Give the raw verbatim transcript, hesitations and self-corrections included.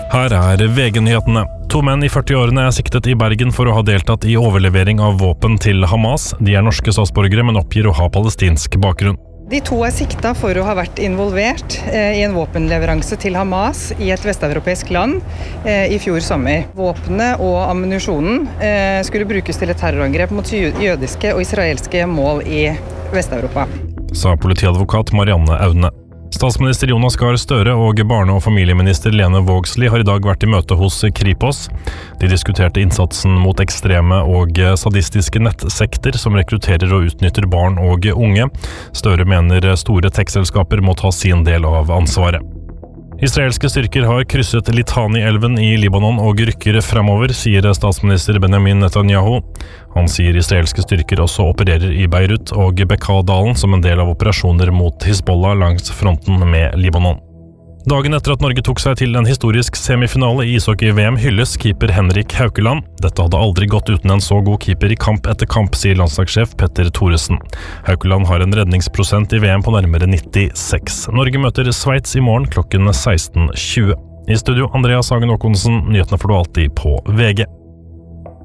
Her er V G-nyhetene. To menn i førti-årene er siktet i Bergen for å ha deltatt i overlevering av våpen til Hamas. De er norske statsborgere, men oppgir å ha palestinsk bakgrunn. De to er sikta for å ha vært involvert eh, i en våpenleveranse til Hamas i et vesteuropeisk land eh, i fjor sommer. Våpnene og ammunisjonen eh, skulle brukes til et terrorangrep mot jødiske og israelske mål i Vest-Europa. Sa politiadvokat Marianne Aune. Statsminister Jonas Gahr Støre og barne- og familieminister Lene Vågslid har i dag vært i møte hos Kripos. De diskuterte innsatsen mot ekstreme og sadistiske nettsekter som rekrutterer og utnytter barn og unge. Støre mener store tech-selskaper må ta sin del av ansvaret. Israelske styrker har krysset Litani-elven i Libanon og rykker fremover, sier statsminister Benjamin Netanyahu. Han sier israelske styrker også opererer i Beirut og Bekaa-dalen som en del av operasjoner mot Hizbollah langs fronten med Libanon. Dagen etter at Norge tok seg til en historisk semifinale i ishockey-V M hylles keeper Henrik Haukeland. Dette hadde aldri gått uten en så god keeper i kamp etter kamp, sier landslagssjef Petter Thoresen. Haukeland har en redningsprosent i V M på nærmere nittiseks. Norge møter Sveits i morgen klokken seksten tjue. I studio Andreas Hagen Håkonsen, nyhetene får du alltid på V G.